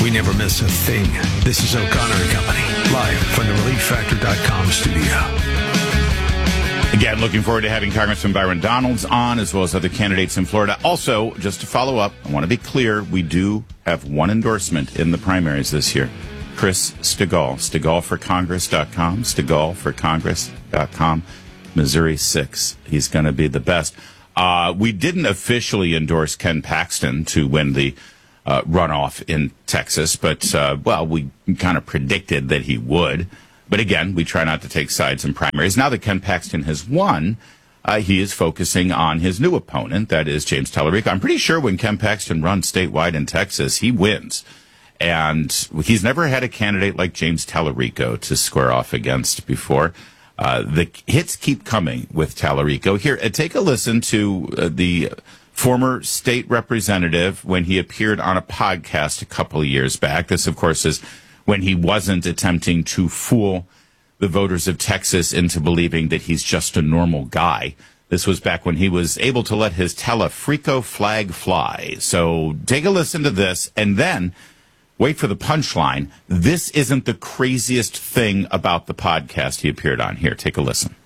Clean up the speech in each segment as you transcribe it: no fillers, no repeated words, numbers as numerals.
We never miss a thing. This is O'Connor and Company, live from the ReliefFactor.com studio. Again, looking forward to having Congressman Byron Donalds on, as well as other candidates in Florida. Also, just to follow up, I want to be clear, we do have one endorsement in the primaries this year. Chris Stigall, StigallForCongress.com, StigallForCongress.com, Missouri 6. He's going to be the best. We didn't officially endorse Ken Paxton to win the runoff in Texas, but, we kind of predicted that he would. But again, we try not to take sides in primaries. Now that Ken Paxton has won, he is focusing on his new opponent, that is James Tallarico. I'm pretty sure when Ken Paxton runs statewide in Texas, he wins. And he's never had a candidate like James Tallarico to square off against before. The hits keep coming with Tallarico. Here, take a listen to the former state representative when he appeared on a podcast a couple of years back. This, of course, is when he wasn't attempting to fool the voters of Texas into believing that he's just a normal guy. This was back when he was able to let his Telefrico flag fly. So take a listen to this, and then wait for the punchline. This isn't the craziest thing about the podcast he appeared on. Here, take a listen.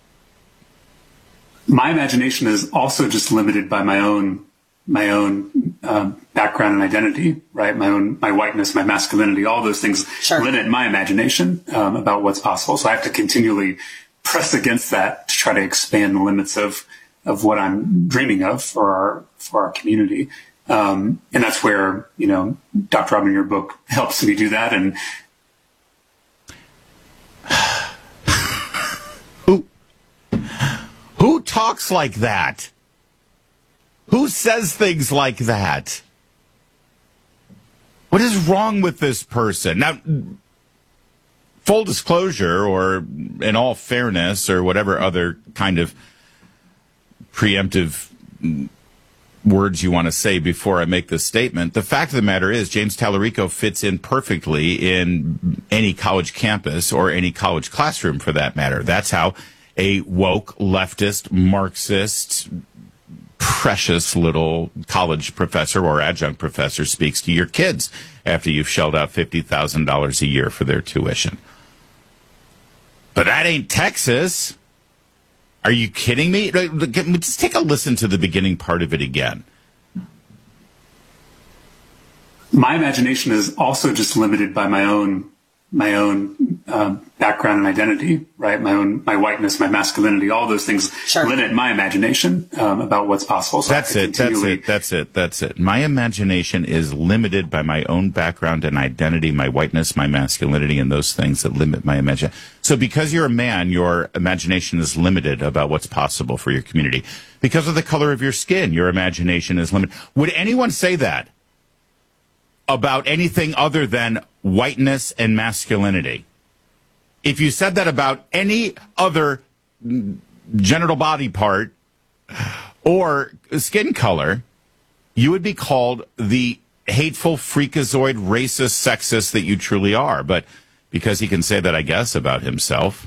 My imagination is also just limited by my own background and identity, right? My whiteness, my masculinity, all those things limit my imagination about what's possible. So I have to continually press against that to try to expand the limits of what I'm dreaming of for our community. And that's where, Dr. Robin, your book helps me do that. And who talks like that? Who says things like that? What is wrong with this person? Now, full disclosure, or in all fairness, or whatever other kind of preemptive words you want to say before I make this statement, the fact of the matter is James Tallarico fits in perfectly in any college campus or any college classroom for that matter. That's how a woke, leftist, Marxist, precious little college professor or adjunct professor speaks to your kids after you've shelled out $50,000 a year for their tuition. But that ain't Texas. Are you kidding me? Just take a listen to the beginning part of it again. My imagination is also just limited by my own background and identity, right? My whiteness, my masculinity, all those things limit my imagination about what's possible. So That's it. My imagination is limited by my own background and identity, my whiteness, my masculinity, and those things that limit my imagination. So because you're a man, your imagination is limited about what's possible for your community. Because of the color of your skin, your imagination is limited. Would anyone say that about anything other than whiteness and masculinity? If you said that about any other genital body part or skin color, you would be called the hateful, freakazoid, racist, sexist that you truly are. But because he can say that, I guess, about himself.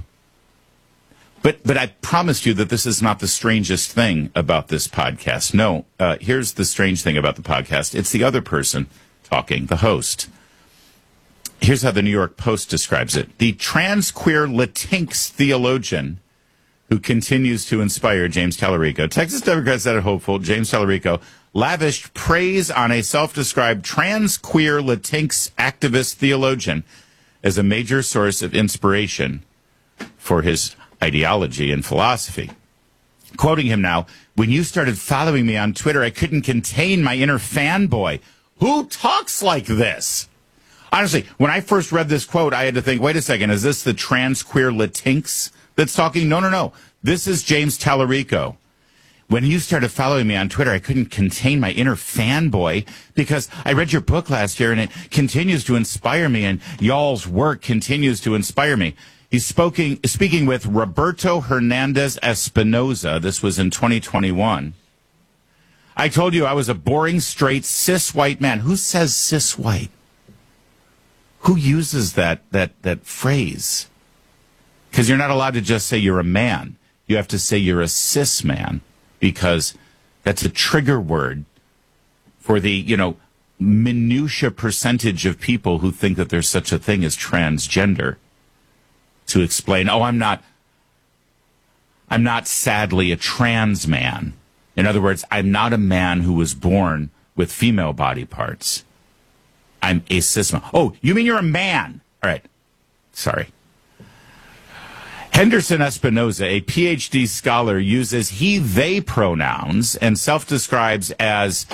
But I promised you that this is not the strangest thing about this podcast. No, here's the strange thing about the podcast. It's the other person talking, the host. Here's how the New York Post describes it. The trans queer Latinx theologian who continues to inspire James Tallarico. Texas Democrats that are hopeful, James Tallarico, lavished praise on a self-described trans queer Latinx activist theologian as a major source of inspiration for his ideology and philosophy. Quoting him now, "When you started following me on Twitter, I couldn't contain my inner fanboy." Who talks like this? Honestly, when I first read this quote, I had to think, wait a second, is this the trans queer Latinx that's talking? No. This is James Tallarico. When you started following me on Twitter, I couldn't contain my inner fanboy because I read your book last year and it continues to inspire me, and y'all's work continues to inspire me. He's speaking with Roberto Hernandez Espinoza. This was in 2021. I told you I was a boring, straight, cis white man. Who says cis white? Who uses that phrase? Because you're not allowed to just say you're a man. You have to say you're a cis man, because that's a trigger word for the, minutia percentage of people who think that there's such a thing as transgender to explain, I'm not sadly a trans man. In other words, I'm not a man who was born with female body parts. I'm a cis man. Oh, you mean you're a man? All right. Sorry. Henderson Espinoza, a PhD scholar, uses he, they pronouns and self-describes as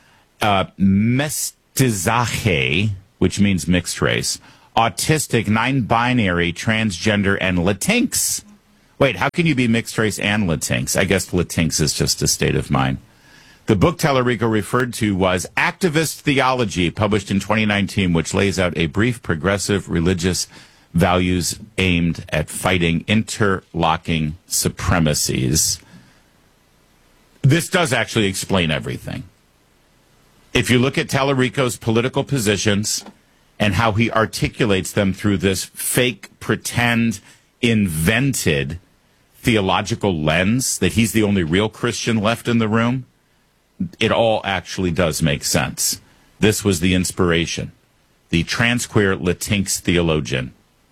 mestizaje, which means mixed race, autistic, non-binary, transgender, and Latinx. Wait, how can you be mixed race and Latinx? I guess Latinx is just a state of mind. The book Tallarico referred to was Activist Theology, published in 2019, which lays out a brief progressive religious values aimed at fighting interlocking supremacies. This does actually explain everything. If you look at Tallarico's political positions and how he articulates them through this fake, pretend, invented theological lens that he's the only real Christian left in the room, it all actually does make sense. This was the inspiration. The transqueer Latinx theologian.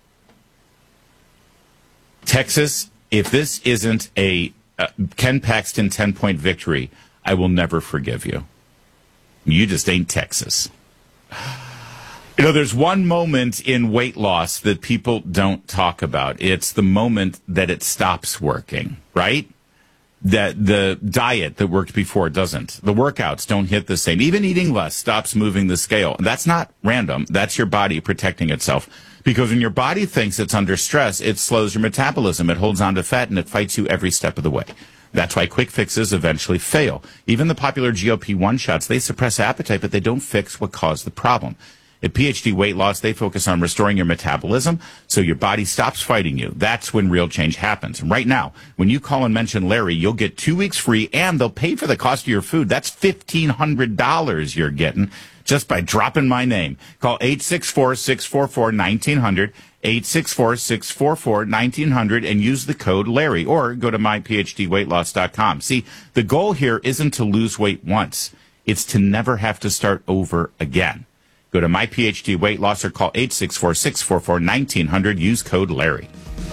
Texas, if this isn't a Ken Paxton 10-point victory, I will never forgive you. You just ain't Texas. You know, there's one moment in weight loss that people don't talk about. It's the moment that it stops working, right? That the diet that worked before doesn't. The workouts don't hit the same. Even eating less stops moving the scale. That's not random. That's your body protecting itself. Because when your body thinks it's under stress, it slows your metabolism. It holds on to fat and it fights you every step of the way. That's why quick fixes eventually fail. Even the popular GLP-1 shots, they suppress appetite, but they don't fix what caused the problem. At PhD Weight Loss, they focus on restoring your metabolism so your body stops fighting you. That's when real change happens. Right now, when you call and mention Larry, you'll get 2 weeks free and they'll pay for the cost of your food. That's $1,500 you're getting just by dropping my name. Call 864-644-1900, 864-644-1900, and use the code Larry, or go to myphdweightloss.com. See, the goal here isn't to lose weight once. It's to never have to start over again. Go to My PhD Weight Loss or call 864-644-1900. Use code Larry.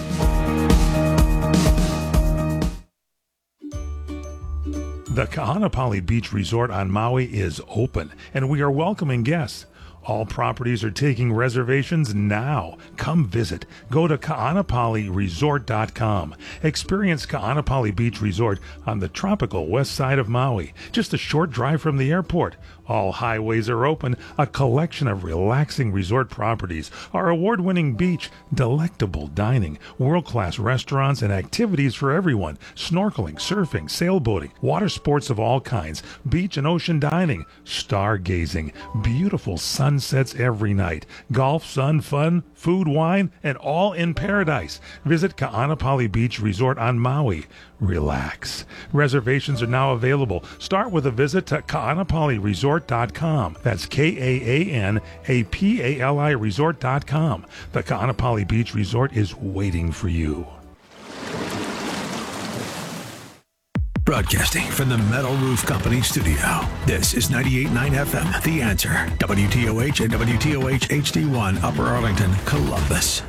The Kahanapali Beach Resort on Maui is open, and we are welcoming guests. All properties are taking reservations now. Come visit. Go to kaanapaliresort.com. Experience Kaanapali Beach Resort on the tropical west side of Maui, just a short drive from the airport. All highways are open, a collection of relaxing resort properties, our award-winning beach, delectable dining, world-class restaurants, and activities for everyone, snorkeling, surfing, sailboating, water sports of all kinds, beach and ocean dining, stargazing, beautiful sunsets every night, golf, sun, fun, food, wine, and all in paradise. Visit Kaanapali Beach Resort on Maui. Relax. Reservations are now available. Start with a visit to kaanapaliresort.com. That's Kaanapali resort.com. The Kaanapali Beach Resort is waiting for you. Broadcasting from the Metal Roof Company studio. This is 98.9 FM, The Answer. WTOH and WTOH HD1, Upper Arlington, Columbus.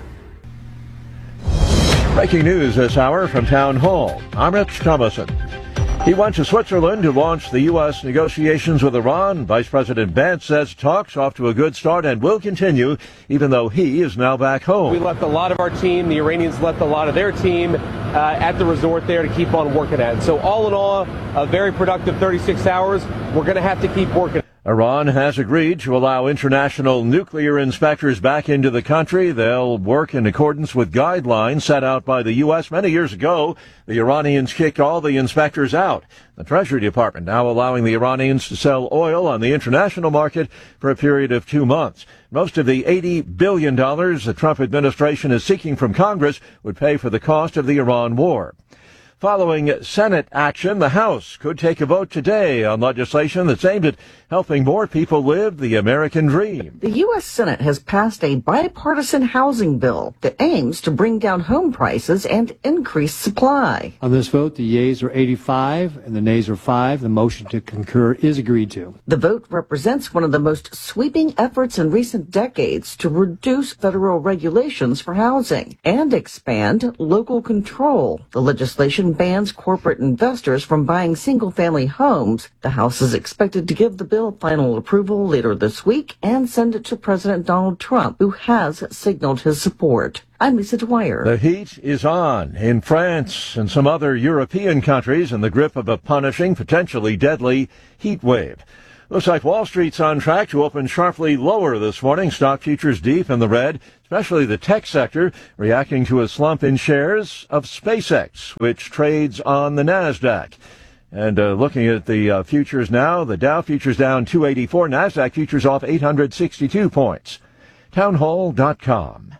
Breaking news this hour from Town Hall. I'm Rich Thomason. He went to Switzerland to launch the U.S. negotiations with Iran. Vice President Vance says talks off to a good start and will continue, even though he is now back home. We left a lot of our team. The Iranians left a lot of their team at the resort there to keep on working at it. So all in all, a very productive 36 hours. We're going to have to keep working. Iran has agreed to allow international nuclear inspectors back into the country. They'll work in accordance with guidelines set out by the U.S. Many years ago. The Iranians kicked all the inspectors out. The Treasury Department now allowing the Iranians to sell oil on the international market for a period of 2 months. Most of the $80 billion the Trump administration is seeking from Congress would pay for the cost of the Iran war. Following Senate action, the House could take a vote today on legislation that's aimed at helping more people live the American dream. The U.S. Senate has passed a bipartisan housing bill that aims to bring down home prices and increase supply. On this vote, the yeas are 85 and the nays are 5. The motion to concur is agreed to. The vote represents one of the most sweeping efforts in recent decades to reduce federal regulations for housing and expand local control. The legislation bans corporate investors from buying single-family homes. The House is expected to give the bill final approval later this week and send it to President Donald Trump, who has signaled his support. I'm Lisa Dwyer. The heat is on in France and some other European countries in the grip of a punishing, potentially deadly heat wave. Looks like Wall Street's on track to open sharply lower this morning. Stock futures deep in the red, especially the tech sector, reacting to a slump in shares of SpaceX, which trades on the NASDAQ. And looking at the futures now, the Dow futures down 284, NASDAQ futures off 862 points. Townhall.com.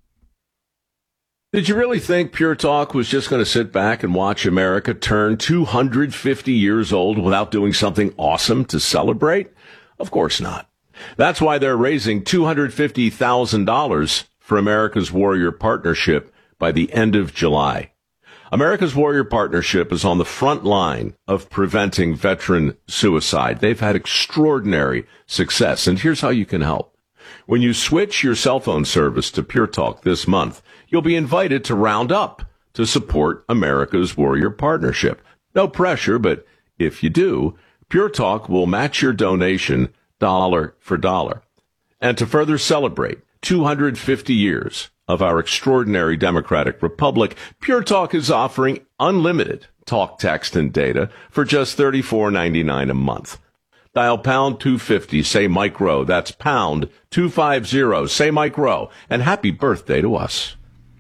Did you really think Pure Talk was just going to sit back and watch America turn 250 years old without doing something awesome to celebrate? Of course not. That's why they're raising $250,000 for America's Warrior Partnership by the end of July. America's Warrior Partnership is on the front line of preventing veteran suicide. They've had extraordinary success, and here's how you can help. When you switch your cell phone service to Pure Talk this month, you'll be invited to round up to support America's Warrior Partnership. No pressure, but if you do, Pure Talk will match your donation dollar for dollar. And to further celebrate 250 years of our extraordinary democratic republic, Pure Talk is offering unlimited talk, text, and data for just $34.99 a month. Dial pound 250, say Mike Rowe. That's pound 250, say Mike Rowe. And happy birthday to us.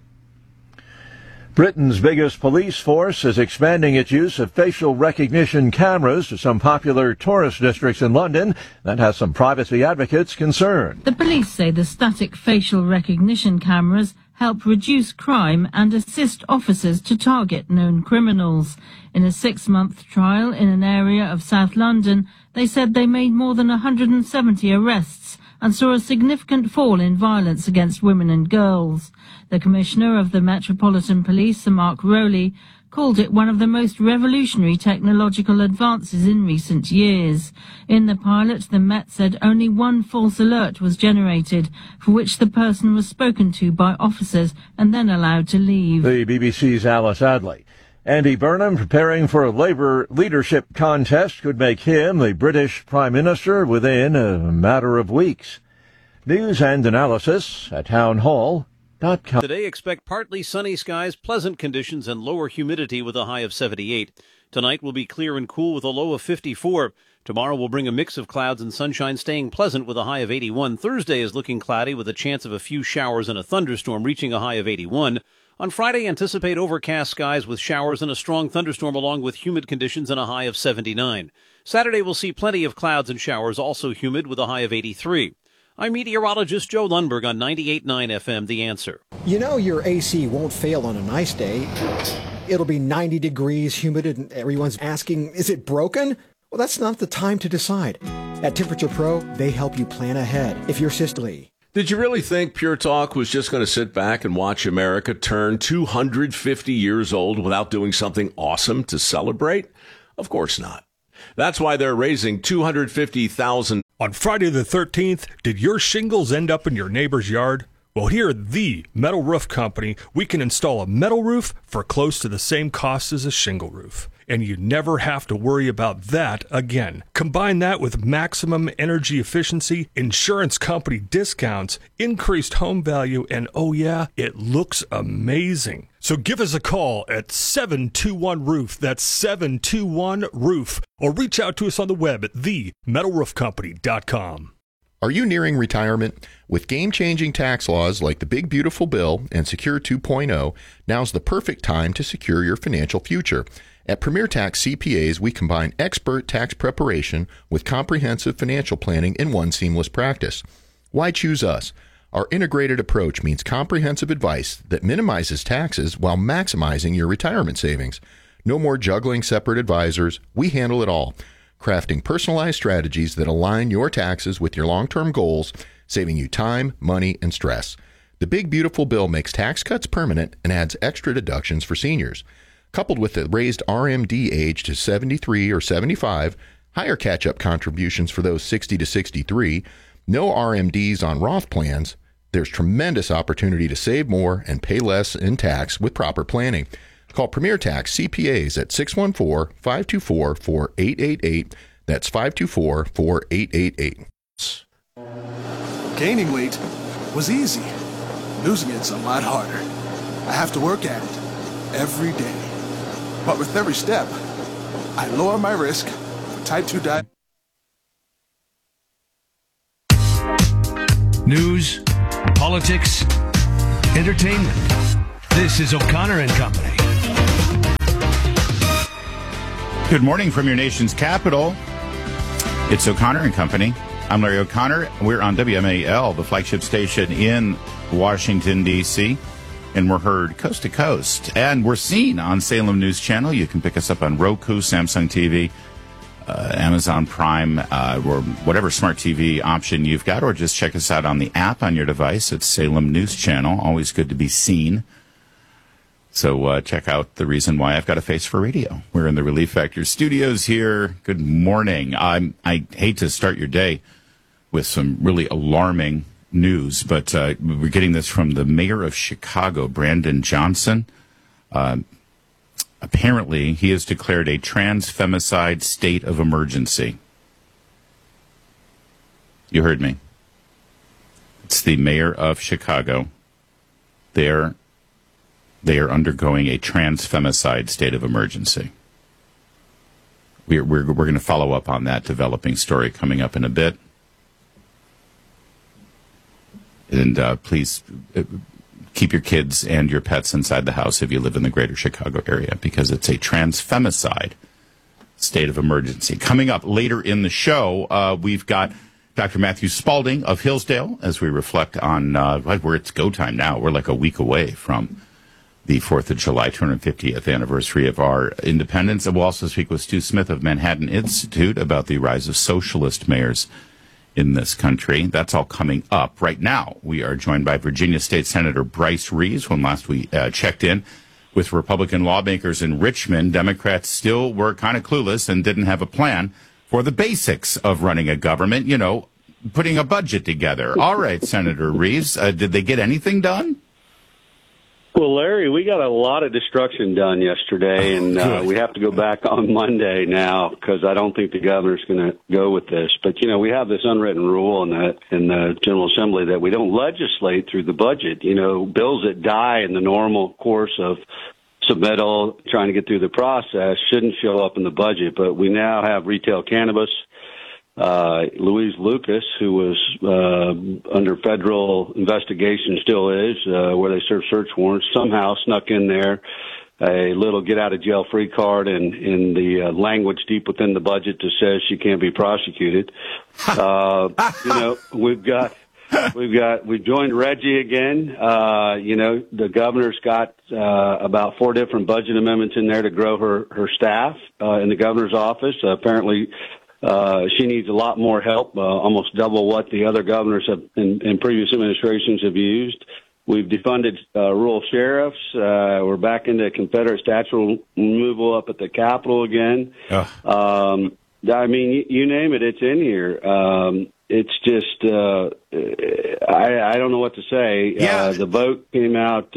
Britain's biggest police force is expanding its use of facial recognition cameras to some popular tourist districts in London. That has some privacy advocates concerned. The police say the static facial recognition cameras help reduce crime and assist officers to target known criminals. In a 6-month trial in an area of South London, they said they made more than 170 arrests and saw a significant fall in violence against women and girls. The Commissioner of the Metropolitan Police, Sir Mark Rowley, called it one of the most revolutionary technological advances in recent years. In the pilot, the Met said only one false alert was generated, for which the person was spoken to by officers and then allowed to leave. The BBC's Alice Adley. Andy Burnham preparing for a Labour leadership contest could make him the British Prime Minister within a matter of weeks. News and analysis at townhall.com. Today, expect partly sunny skies, pleasant conditions, and lower humidity with a high of 78. Tonight will be clear and cool with a low of 54. Tomorrow will bring a mix of clouds and sunshine, staying pleasant with a high of 81. Thursday is looking cloudy with a chance of a few showers and a thunderstorm, reaching a high of 81. On Friday, anticipate overcast skies with showers and a strong thunderstorm along with humid conditions and a high of 79. Saturday will see plenty of clouds and showers, also humid with a high of 83. I'm meteorologist Joe Lundberg on 98.9 FM, The Answer. You know your AC won't fail on a nice day. It'll be 90 degrees, humid, and everyone's asking, is it broken? Well, that's not the time to decide. At Temperature Pro, they help you plan ahead. If you're Sisley. Did you really think Pure Talk was just going to sit back and watch America turn 250 years old without doing something awesome to celebrate? Of course not. That's why they're raising $250,000. On Friday the 13th, did your shingles end up in your neighbor's yard? Well, here at the Metal Roof Company, we can install a metal roof for close to the same cost as a shingle roof. And you never have to worry about that again. Combine that with maximum energy efficiency, insurance company discounts, increased home value, and oh yeah, it looks amazing. So give us a call at 721-ROOF. That's 721-ROOF. Or reach out to us on the web at themetalroofcompany.com. Are you nearing retirement? With game-changing tax laws like the Big Beautiful Bill and Secure 2.0, now's the perfect time to secure your financial future. At Premier Tax CPAs, we combine expert tax preparation with comprehensive financial planning in one seamless practice. Why choose us? Our integrated approach means comprehensive advice that minimizes taxes while maximizing your retirement savings. No more juggling separate advisors. We handle it all, crafting personalized strategies that align your taxes with your long-term goals, saving you time, money, and stress. The Big Beautiful Bill makes tax cuts permanent and adds extra deductions for seniors. Coupled with the raised RMD age to 73 or 75, higher catch-up contributions for those 60 to 63, no RMDs on Roth plans, there's tremendous opportunity to save more and pay less in tax with proper planning. Call Premier Tax CPAs at 614-524-4888. That's 524-4888. Gaining weight was easy. Losing it's a lot harder. I have to work at it every day. But with every step, I lower my risk for type 2 diabetes. News, politics, entertainment. This is O'Connor and Company. Good morning from your nation's capital. It's O'Connor and Company. I'm Larry O'Connor. We're on WMAL, the flagship station in Washington, D.C., and we're heard coast to coast. And we're seen on Salem News Channel. You can pick us up on Roku, Samsung TV, Amazon Prime, or whatever smart TV option you've got, or just check us out on the app on your device. It's Salem News Channel. Always good to be seen. So check out the reason why I've got a face for radio. We're in the Relief Factor studios here. Good morning. I hate to start your day with some really alarming news, but we're getting this from the mayor of Chicago, Brandon Johnson. Apparently, he has declared a trans-femicide state of emergency. You heard me. It's the mayor of Chicago. They are undergoing a trans-femicide state of emergency. We're going to follow up on that developing story coming up in a bit. And please keep your kids and your pets inside the house if you live in the greater Chicago area, because it's a trans-femicide state of emergency. Coming up later in the show, we've got Dr. Matthew Spalding of Hillsdale as we reflect on where it's go time now. We're like a week away from the 4th of July 250th anniversary of our independence. And we'll also speak with Stu Smith of Manhattan Institute about the rise of socialist mayors in this country. That's all coming up. Right now, we are joined by Virginia State Senator Bryce Reeves. When last we checked in with Republican lawmakers in Richmond, Democrats still were kind of clueless and didn't have a plan for the basics of running a government, you know, putting a budget together. All right, Senator Reeves, did they get anything done? Well, Larry, we got a lot of destruction done yesterday, and we have to go back on Monday now because I don't think the governor's going to go with this. But, you know, we have this unwritten rule in the General Assembly that we don't legislate through the budget. You know, bills that die in the normal course of submittal, trying to get through the process, shouldn't show up in the budget. But we now have retail cannabis. Louise Lucas, who was under federal investigation, still is, where they serve search warrants, somehow snuck in there a little get-out-of-jail-free card and the language deep within the budget that says she can't be prosecuted. You know, we've joined Reggie again. You know, the governor's got about 4 different budget amendments in there to grow her staff in the governor's office. Apparently, she needs a lot more help, almost double what the other governors have in previous administrations have used. We've defunded rural sheriffs. We're back into Confederate statue removal up at the Capitol again. I mean, you name it, it's in here. It's just, I don't know what to say. Yeah. The vote came out,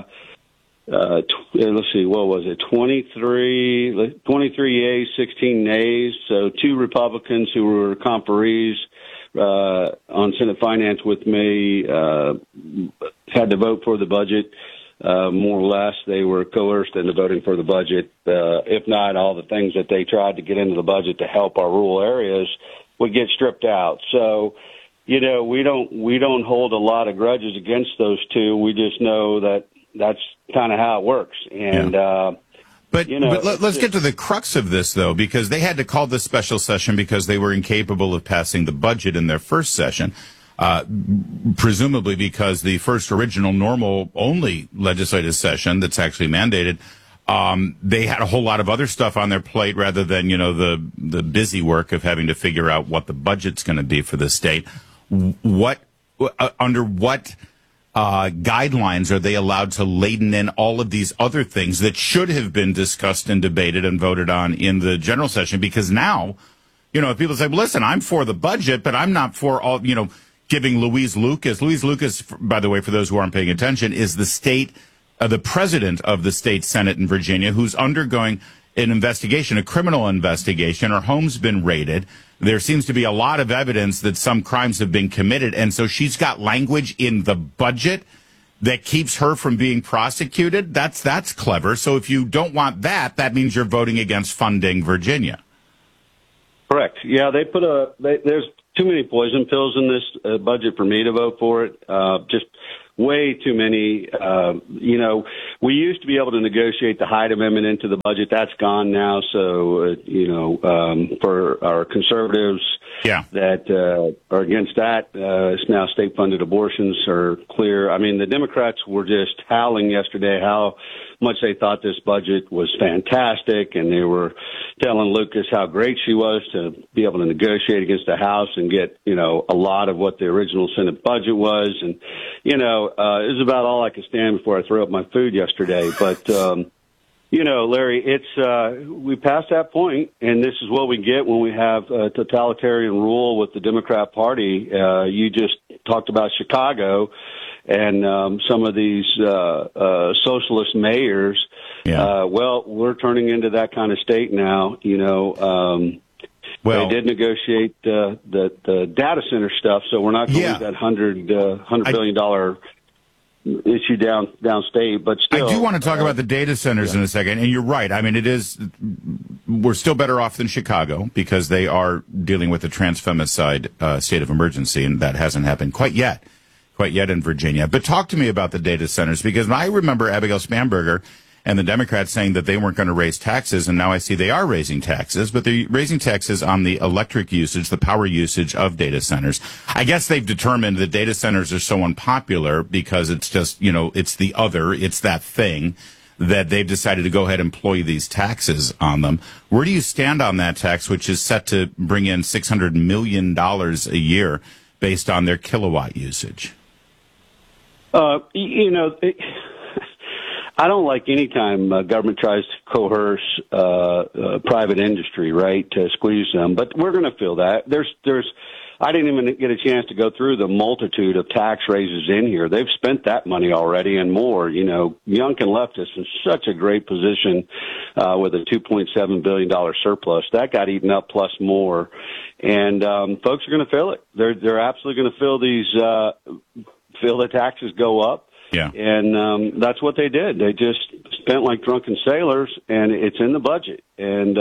let's see, what was it? 23 yeas, 16 nays. So 2 Republicans who were conferees on Senate Finance with me had to vote for the budget. More or less, they were coerced into voting for the budget. If not, all the things that they tried to get into the budget to help our rural areas would get stripped out. So, you know, we don't hold a lot of grudges against those 2. We just know that that's kind of how it works. And, But let's get to the crux of this, though, because they had to call this special session because they were incapable of passing the budget in their first session, presumably because the first original normal only legislative session that's actually mandated They had a whole lot of other stuff on their plate rather than, the busy work of having to figure out what the budget's going to be for the state. Under what guidelines are they allowed to laden in all of these other things that should have been discussed and debated and voted on in the general session? Because now, if people say, well, listen, I'm for the budget, but I'm not for all, giving Louise Lucas. Louise Lucas, by the way, for those who aren't paying attention, is the president of the state Senate in Virginia, who's undergoing an investigation, a criminal investigation. Her home's been raided. There seems to be a lot of evidence that some crimes have been committed. And so she's got language in the budget that keeps her from being prosecuted. That's clever. So if you don't want that, that means you're voting against funding Virginia. Correct. Yeah, there's too many poison pills in this budget for me to vote for it. Just way too many. We used to be able to negotiate the Hyde Amendment into the budget. That's gone now. So, for our conservatives that are against that, it's now state-funded abortions are clear. I mean, the Democrats were just howling yesterday how much they thought this budget was fantastic, and they were telling Lucas how great she was to be able to negotiate against the House and get, a lot of what the original Senate budget was. And, it was about all I could stand before I threw up my food yesterday. But, Larry, we passed that point, and this is what we get when we have a totalitarian rule with the Democrat Party. You just talked about Chicago and some of these socialist mayors. Well, we're turning into that kind of state now. They did negotiate the data center stuff, so we're not going to that $100 billion issue downstate. But still, I do want to talk about the data centers in a second. And you're right. I mean, we're still better off than Chicago because they are dealing with a trans-femicide state of emergency, and that hasn't happened quite yet in Virginia. But talk to me about the data centers, because I remember Abigail Spanberger and the Democrats saying that they weren't going to raise taxes, and now I see they are raising taxes, but they're raising taxes on the electric usage, the power usage of data centers. I guess they've determined that data centers are so unpopular because it's just, it's that thing that they've decided to go ahead and employ these taxes on them. Where do you stand on that tax, which is set to bring in $600 million a year based on their kilowatt usage? I don't like any time government tries to coerce private industry, right, to squeeze them. But we're going to feel that. I didn't even get a chance to go through the multitude of tax raises in here. They've spent that money already and more. Youngkin left us in such a great position with a $2.7 billion surplus. That got eaten up plus more. And folks are going to feel it. They're absolutely going to feel the taxes go up. Yeah. And that's what they did. They just spent like drunken sailors, and it's in the budget. And,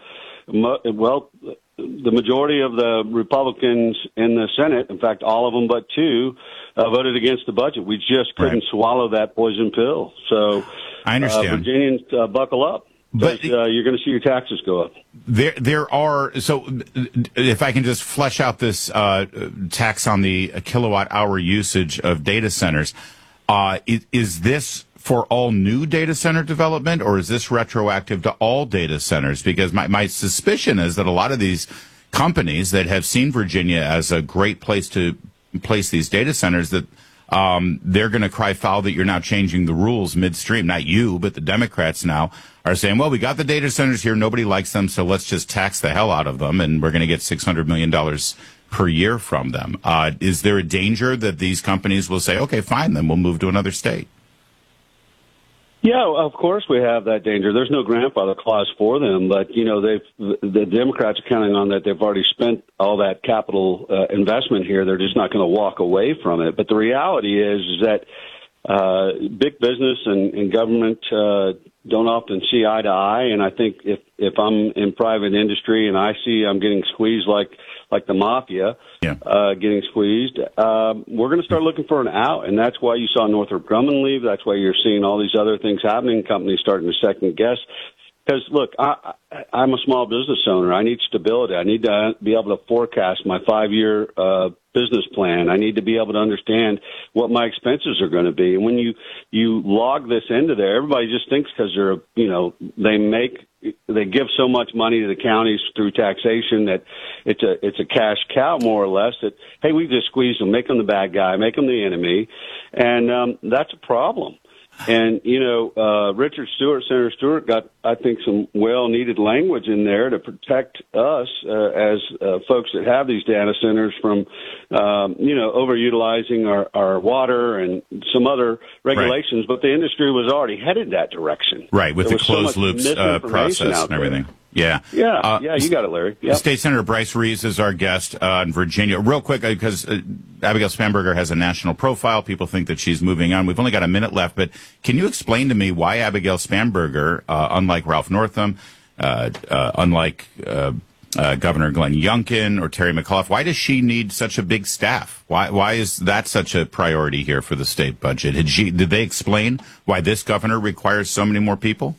the majority of the Republicans in the Senate, in fact, all of them but two, voted against the budget. We just couldn't swallow that poison pill. So I understand. Virginians, buckle up. But you're going to see your taxes go up. There are, so if I can just flesh out this tax on the kilowatt hour usage of data centers, is this for all new data center development, or is this retroactive to all data centers? Because my suspicion is that a lot of these companies that have seen Virginia as a great place to place these data centers, that they're going to cry foul that you're now changing the rules midstream. Not you, but the Democrats now are saying, well, we got the data centers here, nobody likes them, so let's just tax the hell out of them, and we're going to get $600 million per year from them. Is there a danger that these companies will say, okay, fine, then we'll move to another state? Yeah, of course we have that danger. There's no grandfather clause for them, but the Democrats are counting on that. They've already spent all that capital investment here. They're just not going to walk away from it. But the reality is that big business and government don't often see eye to eye. And I think if I'm in private industry and I see I'm getting squeezed like the mafia, getting squeezed, we're going to start looking for an out. And that's why you saw Northrop Grumman leave. That's why you're seeing all these other things happening, companies starting to second guess Because, look, I'm a small business owner. I need stability. I need to be able to forecast my 5-year business plan. I need to be able to understand what my expenses are going to be. And when you log this into there, everybody just thinks because they give so much money to the counties through taxation that it's a cash cow, more or less, that, hey, we just squeeze them, make them the bad guy, make them the enemy. And that's a problem. And, Richard Stewart, Senator Stewart, got, I think, some well-needed language in there to protect us as folks that have these data centers from, overutilizing our water and some other regulations. Right. But the industry was already headed that direction. Right, with the closed loops process and everything. Yeah. Yeah, you got it, Larry. Yep. State Senator Bryce Reeves is our guest in Virginia. Real quick, because Abigail Spanberger has a national profile. People think that she's moving on. We've only got a minute left, but can you explain to me why Abigail Spanberger, unlike Ralph Northam, unlike Governor Glenn Youngkin or Terry McAuliffe, why does she need such a big staff? Why is that such a priority here for the state budget? Did they explain why this governor requires so many more people?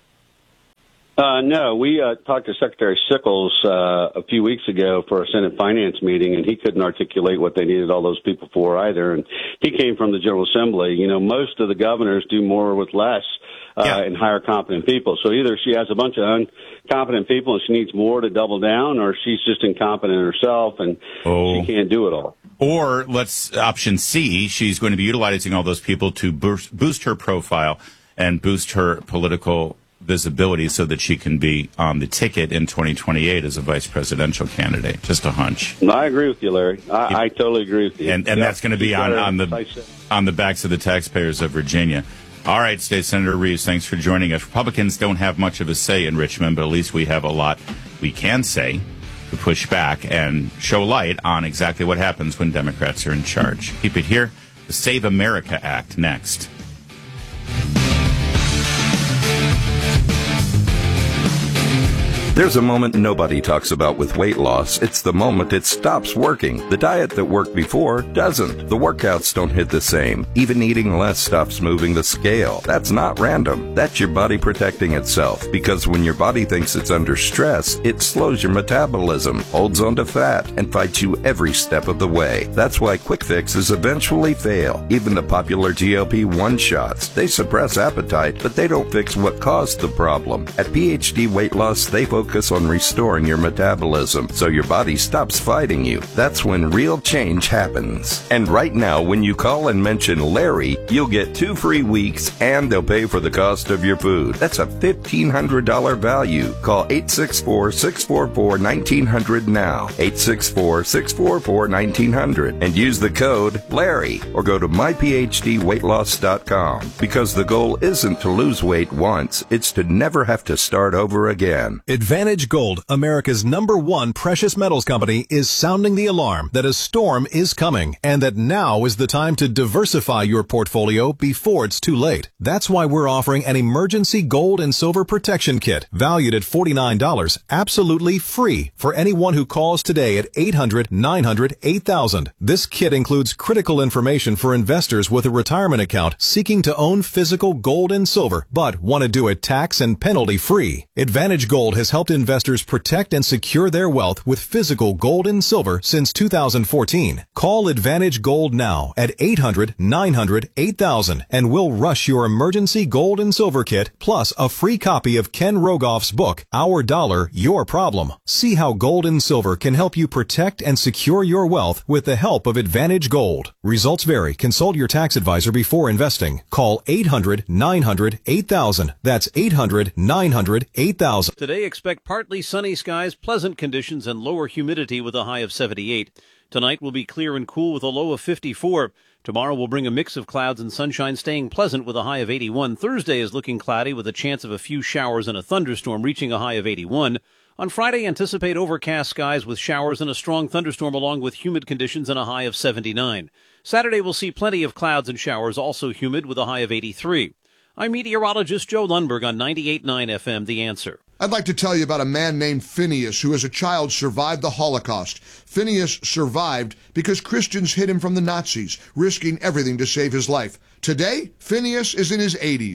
No, we talked to Secretary Sickles a few weeks ago for a Senate Finance meeting, and he couldn't articulate what they needed all those people for either. And he came from the General Assembly. Most of the governors do more with less and hire competent people. So either she has a bunch of incompetent people and she needs more to double down, or she's just incompetent herself and she can't do it all. Or option C, she's going to be utilizing all those people to boost her profile and boost her political visibility so that she can be on the ticket in 2028 as a vice presidential candidate. Just a hunch. I agree with you, Larry. I totally agree with you. And that's going to be on the backs of the taxpayers of Virginia. All right, State Senator Reeves, thanks for joining us. Republicans don't have much of a say in Richmond, but at least we have a lot we can say to push back and show light on exactly what happens when Democrats are in charge. Keep it here. The Save America Act next. There's a moment nobody talks about with weight loss. It's the moment it stops working. The diet that worked before doesn't. The workouts don't hit the same. Even eating less stops moving the scale. That's not random. That's your body protecting itself. Because when your body thinks it's under stress, it slows your metabolism, holds onto fat, and fights you every step of the way. That's why quick fixes eventually fail. Even the popular GLP-1 shots. They suppress appetite, but they don't fix what caused the problem. At PhD Weight Loss, they focus on restoring your metabolism so your body stops fighting you. That's when real change happens. And right now, when you call and mention Larry, you'll get 2 free weeks and they'll pay for the cost of your food. That's a $1,500 value. Call 864-644-1900 now. 864-644-1900 and use the code Larry or go to myphdweightloss.com because the goal isn't to lose weight once, it's to never have to start over again. Advantage Gold, America's #1 precious metals company, is sounding the alarm that a storm is coming and that now is the time to diversify your portfolio before it's too late. That's why we're offering an emergency gold and silver protection kit valued at $49, absolutely free for anyone who calls today at 800-900-8000. This kit includes critical information for investors with a retirement account seeking to own physical gold and silver but want to do it tax and penalty free. Advantage Gold has helped investors protect and secure their wealth with physical gold and silver since 2014. Call Advantage Gold now at 800-900-8000 and we'll rush your emergency gold and silver kit plus a free copy of Ken Rogoff's book, Our Dollar, Your Problem. See how gold and silver can help you protect and secure your wealth with the help of Advantage Gold. Results vary. Consult your tax advisor before investing. Call 800-900-8000. That's 800-900-8000. Today, expect partly sunny skies, pleasant conditions, and lower humidity with a high of 78. Tonight will be clear and cool with a low of 54. Tomorrow will bring a mix of clouds and sunshine, staying pleasant with a high of 81. Thursday is looking cloudy with a chance of a few showers and a thunderstorm, reaching a high of 81. On Friday, anticipate overcast skies with showers and a strong thunderstorm along with humid conditions and a high of 79. Saturday will see plenty of clouds and showers, also humid with a high of 83. I'm meteorologist Joe Lundberg on 98.9 FM, The Answer. I'd like to tell you about a man named Phineas who as a child survived the Holocaust. Phineas survived because Christians hid him from the Nazis, risking everything to save his life. Today, Phineas is in his 80s.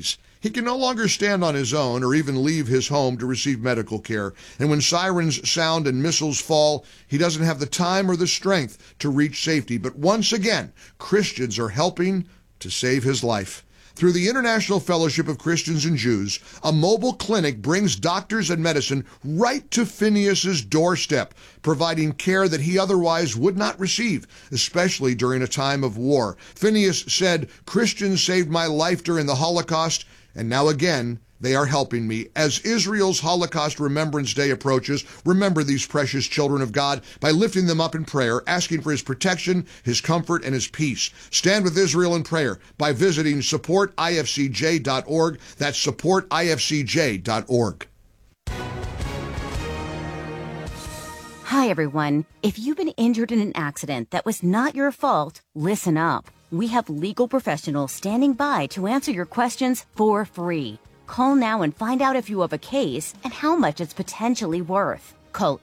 He can no longer stand on his own or even leave his home to receive medical care. And when sirens sound and missiles fall, he doesn't have the time or the strength to reach safety. But once again, Christians are helping to save his life. Through the International Fellowship of Christians and Jews, a mobile clinic brings doctors and medicine right to Phineas's doorstep, providing care that he otherwise would not receive, especially during a time of war. Phineas said, "Christians saved my life during the Holocaust, and now again, they are helping me." As Israel's Holocaust Remembrance Day approaches, remember these precious children of God by lifting them up in prayer, asking for his protection, his comfort, and his peace. Stand with Israel in prayer by visiting supportifcj.org. That's supportifcj.org. Hi, everyone. If you've been injured in an accident that was not your fault, listen up. We have legal professionals standing by to answer your questions for free. Call now and find out if you have a case and how much it's potentially worth. Call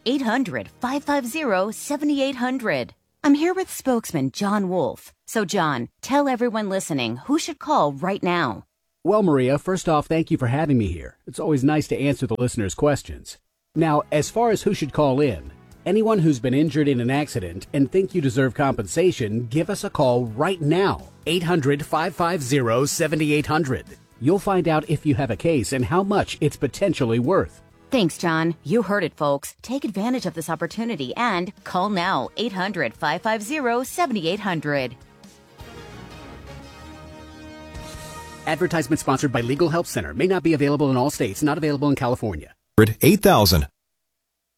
800-550-7800. I'm here with spokesman John Wolf. So, John, tell everyone listening who should call right now. Well, Maria, first off, thank you for having me here. It's always nice to answer the listeners' questions. Now, as far as who should call in, anyone who's been injured in an accident and think you deserve compensation, give us a call right now. 800-550-7800. You'll find out if you have a case and how much it's potentially worth. Thanks, John. You heard it, folks. Take advantage of this opportunity and call now. 800-550-7800. Advertisement sponsored by Legal Help Center. May not be available in all states. Not available in California. 8,000.